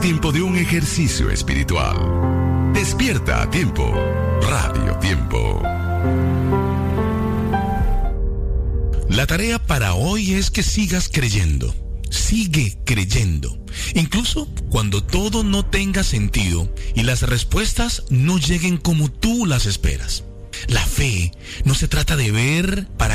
tiempo de un ejercicio espiritual. Despierta a tiempo. Radio Tiempo. La tarea para hoy es que sigas creyendo. Sigue creyendo. Incluso cuando todo no tenga sentido y las respuestas no lleguen como tú las esperas. La fe no se trata de ver para